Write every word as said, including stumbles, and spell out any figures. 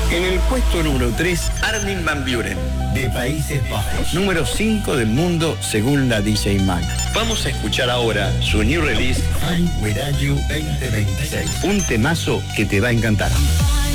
En el puesto número tres, Armin van Buuren, de Países Bajos. Número cinco del mundo según la D J Mag. Vamos a escuchar ahora su new release, I'm With You veinte veintiséis. un temazo que te va a encantar.